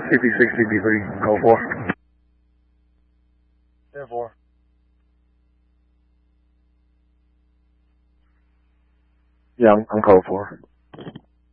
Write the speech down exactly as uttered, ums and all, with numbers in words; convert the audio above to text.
C P six, C P three, code four. ten four. Yeah, I'm, I'm code four.